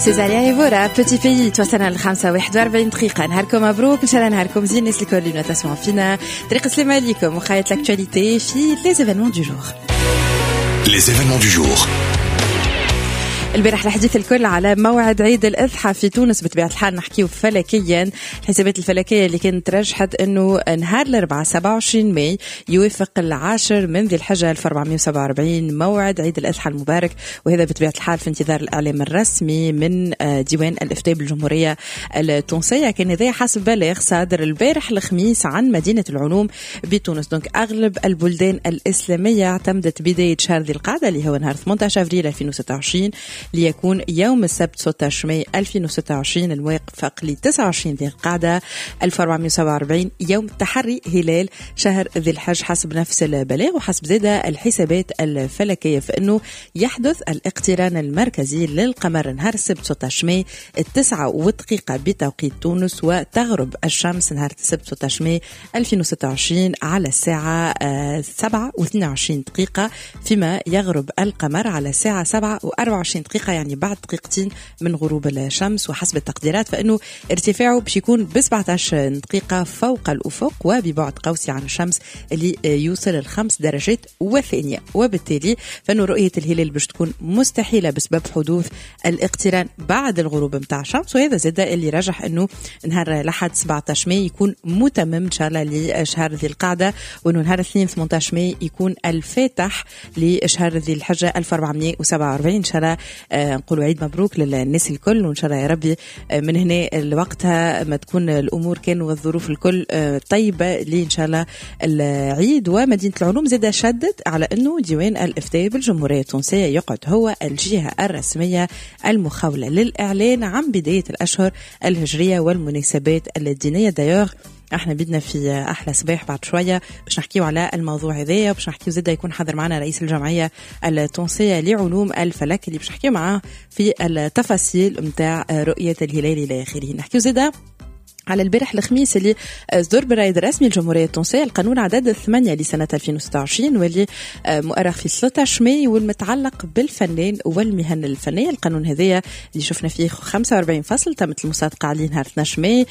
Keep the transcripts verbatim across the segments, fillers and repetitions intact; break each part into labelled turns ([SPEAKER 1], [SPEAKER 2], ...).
[SPEAKER 1] سيزاريا إيفورا بيتي بيي توصلنا للخمسة واحد وأربعين دقيقة. نهاركم مبروك، إن شاء الله نهاركم زين. الناس الكل اللي تسمعوا فينا طريق السلام عليكم وخاية لاكتواليتي في لي زيفينمون دو جور.
[SPEAKER 2] لي زيفينمون دو جور.
[SPEAKER 1] البارح الحديث الكل على موعد عيد الأضحى في تونس. بطبيعة الحال نحكيه فلكيا. الحسابات الفلكية اللي كانت رجحت أنه نهار الأربعاء سبعة وعشرين ماي يوافق العاشر من ذي الحجة ألف وأربعمائة وسبعة وأربعين موعد عيد الأضحى المبارك، وهذا بطبيعة الحال في انتظار الإعلام الرسمي من ديوان الإفتاء بالجمهورية التونسية. كان هذا حسب بلاغ صادر البارح الخميس عن مدينة العلوم بتونس. دونك أغلب البلدان الإسلامية اعتمدت بداية شهر ذي القعدة اللي هو نهار ثمانية عشر أفريل ألفين وستة وعشرين ليكون يوم السبت ستة عشر ماي ألفين وستة وعشرين الموافق ل تسعة وعشرين ذي القعدة ألف وأربعمائة وسبعة وأربعين يوم تحري هلال شهر ذي الحج حسب نفس البلاغ. وحسب زادة الحسابات الفلكية فإنه يحدث الاقتران المركزي للقمر نهار السبت ستة عشر ماي التسعة ودقيقة بتوقيت تونس، وتغرب الشمس نهار السبت ستة عشر ماي ألفين وستة وعشرين على الساعة سبعة واثنين وعشرين دقيقة، فيما يغرب القمر على الساعة سبعة وأربعة وعشرين دقيقة، يعني بعد دقيقتين من غروب الشمس. وحسب التقديرات فإنه ارتفاعه باش يكون ب سبعة عشر دقيقة فوق الأفق وببعد قوسي عن الشمس اللي يوصل الخمس درجات وثانية، وبالتالي فإنه رؤية الهلال باش تكون مستحيلة بسبب حدوث الاقتران بعد الغروب متاع الشمس. وهذا زاد اللي رجح إنه نهار الأحد سبعة عشر ماي يكون متمم إن شاء الله لشهر ذي القعدة، وإنه نهار الاثنين ثمانية عشر ماي يكون الفاتح لشهر ذي الحجة ألف وأربعمائة وسبعة وأربعين. إن شاء الله آه نقولوا عيد مبروك للناس الكل، وإن شاء الله يا ربي آه من هنا لوقتها ما تكون الأمور كان والظروف الكل آه طيبة لي إن شاء الله العيد. ومدينة العلوم زاد شدد على أنه ديوان الإفتاء بالجمهورية التونسية يقعد هو الجهة الرسمية المخولة للإعلان عن بداية الأشهر الهجرية والمناسبات الدينية. دايوغ احنا بدنا في احلى صباح بعد شويه باش نحكيو على الموضوع هذايا، باش نحكيو زاده يكون حاضر معنا رئيس الجمعيه التونسيه لعلوم الفلك اللي باش نحكيو معاه في التفاصيل نتاع رؤيه الهلال الى اخره. نحكيو زاده على البارح الخميس اللي صدر بالرائد الرسمي الجمهورية التونسية القانون عدد ثمانية لسنة ألفين وستة وعشرين واللي مؤرخ في ثلاثة عشر ماي والمتعلق بالفنان والمهن الفنية. القانون هذايا اللي شفنا فيه خمسة وأربعين فصل تمت المصادقة عليه نهار اثني عشر ماي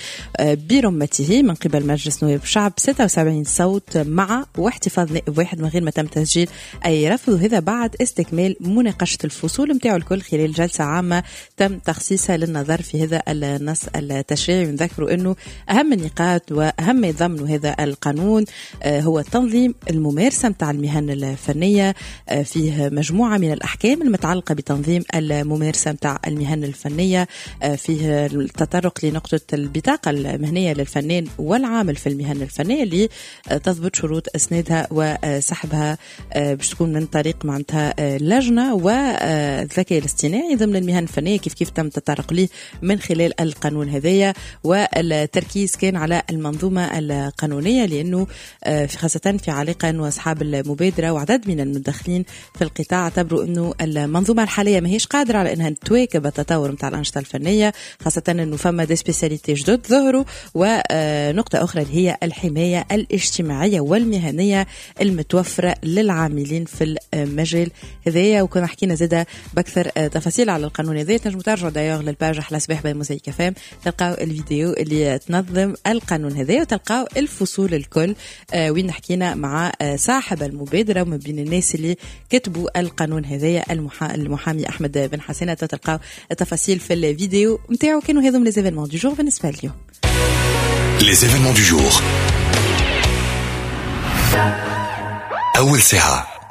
[SPEAKER 1] برمته من قبل مجلس نواب الشعب ستة وسبعين صوت مع واحتفاظ نائب واحد من غير ما تم تسجيل أي رفض، وهذا بعد استكمال مناقشة الفصول متاعه الكل خلال جلسة عامة تم تخصيصها للنظر في هذا النص التشريعي. ونذكروا أنه أهم النقاط وأهم ما يضمن هذا القانون هو تنظيم الممارسة متاع المهن الفنية. فيه مجموعة من الأحكام المتعلقة بتنظيم الممارسة متاع المهن الفنية، فيه التطرق لنقطة البطاقة المهنية للفنان والعامل في المهن الفنية اللي تضبط شروط إسنادها وسحبها باش تكون من طريق معناتها لجنة والذكاء الاصطناعي ضمن المهن الفنية كيف كيف تم التطرق ليه من خلال القانون هذايا. والتركيز كان على المنظومة القانونية لأنه في خاصة في علاقة أنه أصحاب المبادرة وعدد من المدخلين في القطاع اعتبروا أنه المنظومة الحالية ما هيش قادرة على أنها تواكب التطور متاع الأنشطة الفنية، خاصة أنه فما دي سبيسياليتي جدد ظهروا. ونقطة أخرى اللي هي الحماية الاجتماعية والمهنية المتوفرة للعاملين في المجال هذايا. وكما حكينا زادة بأكثر تفاصيل على القانون هذايا تنجموا ترجعوا دايوغ للباج أحلى صباح بموزايك فام، تلقاو الفيديو اللي تنظم القانون هذا وتلقاو الفصول الكل آه وين حكينا مع آه صاحب المبادرة ومن بين الناس اللي كتبوا القانون هذا المحا... المحامي أحمد بن حسنة. تلقاو التفاصيل في الفيديو متاعو. كانوا هذم لي زيفينمون دو جور بالنسبة اليوم.
[SPEAKER 2] لي زيفينمون دو جور. أول ساعة